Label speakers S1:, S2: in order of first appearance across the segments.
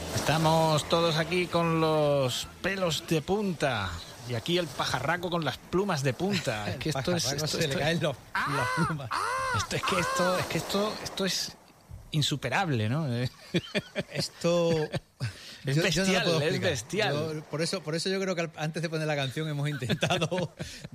S1: Estamos todos aquí con los pelos de punta y aquí el pajarraco con las plumas de punta. Es que
S2: se le caen las plumas.
S1: Esto es insuperable, ¿no?
S2: Esto
S1: es bestial, es bestial.
S2: Por eso yo creo que antes de poner la canción hemos intentado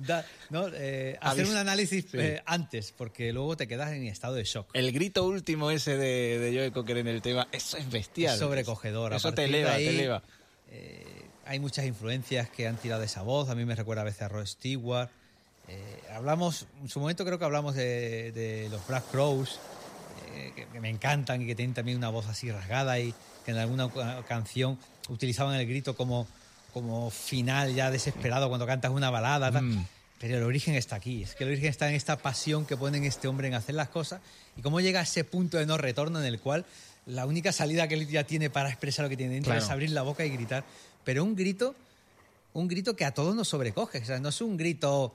S2: hacer un análisis antes, porque luego te quedas en estado de shock.
S1: El grito último ese de Joe Cocker en el tema, eso es bestial.
S2: Es sobrecogedor.
S1: Eso te eleva.
S2: Hay muchas influencias que han tirado de esa voz. A mí me recuerda a veces a Rod Stewart. Hablamos, en su momento creo que hablamos de los Black Crowes, que me encantan y que tienen también una voz así rasgada y que en alguna canción utilizaban el grito como final ya desesperado cuando cantas una balada. Pero el origen está aquí. Es que el origen está en esta pasión que pone este hombre en hacer las cosas y cómo llega a ese punto de no retorno en el cual la única salida que él ya tiene para expresar lo que tiene dentro es abrir la boca y gritar. Pero un grito que a todos nos sobrecoge. O sea, no es un grito,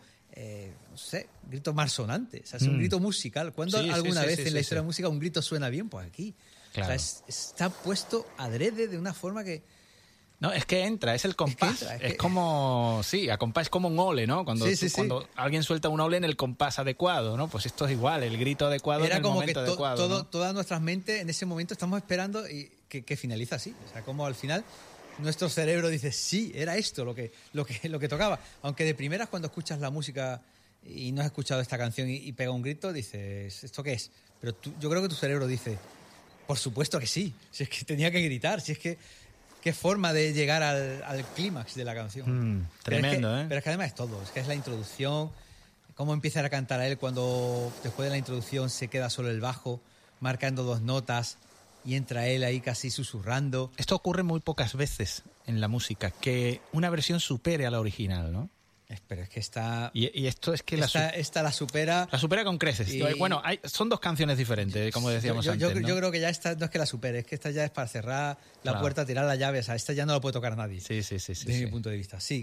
S2: grito malsonante. O sea, es un grito musical. ¿Cuándo alguna vez en la historia de la música un grito suena bien? Pues aquí.
S1: Claro.
S2: O sea, está puesto adrede de una forma que...
S1: No, es que entra, es el compás. Es como, a compás, es como un ole, ¿no? Cuando alguien suelta un ole en el compás adecuado, ¿no? Pues esto es igual, el grito adecuado en el momento adecuado.
S2: Era como que todas nuestras mentes en ese momento estamos esperando y que finaliza así. O sea, como al final nuestro cerebro dice, sí, era esto lo que tocaba. Aunque de primeras cuando escuchas la música y no has escuchado esta canción y pega un grito, dices, ¿esto qué es? Pero yo creo que tu cerebro dice, por supuesto que sí. Si es que tenía que gritar, si es que... Qué forma de llegar al clímax de la canción.
S1: Tremendo,
S2: Pero es que además es todo. Es que es la introducción, cómo empieza a cantar a él cuando después de la introducción se queda solo el bajo, marcando 2 notas y entra él ahí casi susurrando.
S1: Esto ocurre muy pocas veces en la música, que una versión supere a la original, ¿no?
S2: Pero es que está...
S1: Y esto es que
S2: esta la supera...
S1: La supera con creces. Bueno, son 2 canciones diferentes, como decíamos antes, ¿no?
S2: Yo creo que ya esta no es que la supere, es que esta ya es para cerrar la puerta, tirar la llave. O sea, esta ya no la puede tocar nadie.
S1: Sí.
S2: Desde mi punto de vista, sí.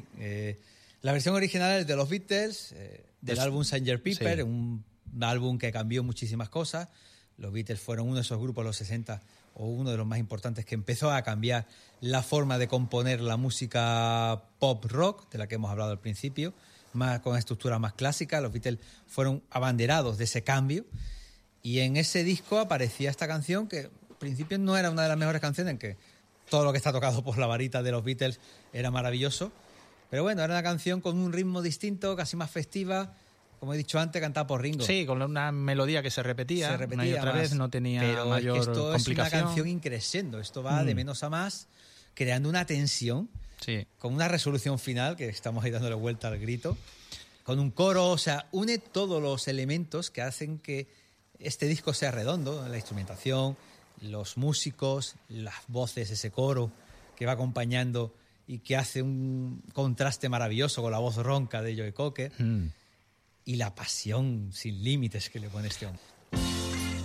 S2: La versión original es de los Beatles, del álbum Sgt. Pepper, un álbum que cambió muchísimas cosas. Los Beatles fueron uno de esos grupos, los 60, o uno de los más importantes, que empezó a cambiar la forma de componer la música pop rock, de la que hemos hablado al principio, más con estructura más clásica. Los Beatles fueron abanderados de ese cambio y en ese disco aparecía esta canción que al principio no era una de las mejores canciones, en que todo lo que está tocado por la varita de los Beatles era maravilloso, pero bueno, era una canción con un ritmo distinto, casi más festiva. Como he dicho antes, cantada por Ringo.
S1: Sí, con una melodía que se repetía una y otra vez, no tenía mayor complicación.
S2: Es una canción increscendo, esto va de menos a más, creando una tensión, con una resolución final, que estamos ahí dándole vuelta al grito, con un coro, o sea, une todos los elementos que hacen que este disco sea redondo, la instrumentación, los músicos, las voces, ese coro que va acompañando y que hace un contraste maravilloso con la voz ronca de Joe Cocker. Y la pasión sin límites que le pone este hombre.